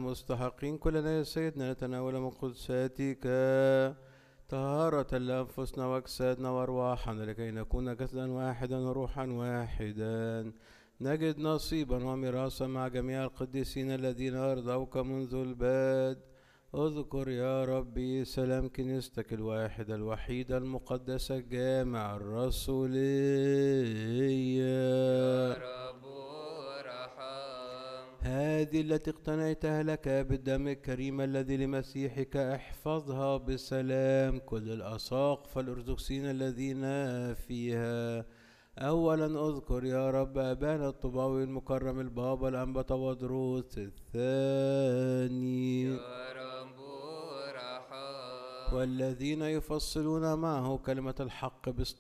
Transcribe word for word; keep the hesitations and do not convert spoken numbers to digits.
مستحقين كلنا يا سيدنا نتناول من قدساتك طهارة لأنفسنا وأجسادنا وأرواحنا لكي نكون جسدا واحدا وروحا واحدا، نجد نصيبا وميراثا مع جميع القديسين الذين أرضوك منذ البدء. اذكر يا ربي سلام كنيستك الواحدة الوحيدة المقدسة الجامعة الرسولية يا رب ارحم. هذه التي اقتنيتها لك بالدم الكريم الذي لمسيحك، احفظها بسلام كل الأساقفة الأرثوذكسيين الذين فيها. أولا اذكر يا رب أبانا الطباوي المكرم البابا الأنبا تودروس الثاني يا رب ارحم. والذين يفصلون معه كلمة الحق باستقامة